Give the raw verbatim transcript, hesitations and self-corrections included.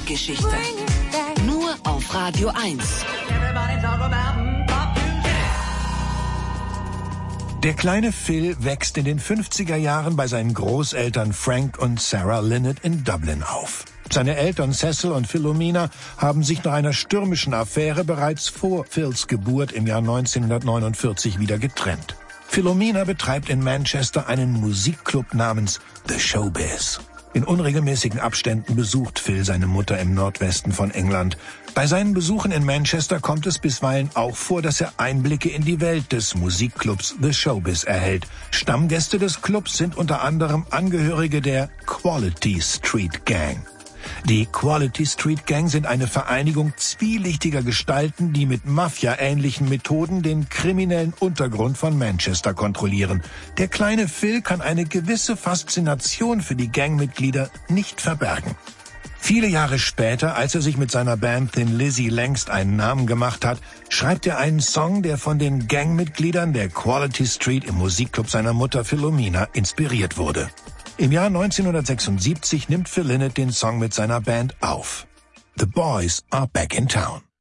Musikgeschichte. Nur auf Radio eins. Der kleine Phil wächst in den fünfziger Jahren bei seinen Großeltern Frank und Sarah Lynott in Dublin auf. Seine Eltern Cecil und Philomena haben sich nach einer stürmischen Affäre bereits vor Phils Geburt im Jahr neunzehnhundertneunundvierzig wieder getrennt. Philomena betreibt in Manchester einen Musikclub namens The Showbiz. In unregelmäßigen Abständen besucht Phil seine Mutter im Nordwesten von England. Bei seinen Besuchen in Manchester kommt es bisweilen auch vor, dass er Einblicke in die Welt des Musikclubs The Showbiz erhält. Stammgäste des Clubs sind unter anderem Angehörige der Quality Street Gang. Die Quality Street Gang sind eine Vereinigung zwielichtiger Gestalten, die mit Mafia-ähnlichen Methoden den kriminellen Untergrund von Manchester kontrollieren. Der kleine Phil kann eine gewisse Faszination für die Gangmitglieder nicht verbergen. Viele Jahre später, als er sich mit seiner Band Thin Lizzy längst einen Namen gemacht hat, schreibt er einen Song, der von den Gangmitgliedern der Quality Street im Musikclub seiner Mutter Philomena inspiriert wurde. Im Jahr neunzehnhundertsechsundsiebzig nimmt Phil Lynott den Song mit seiner Band auf. The Boys Are Back in Town.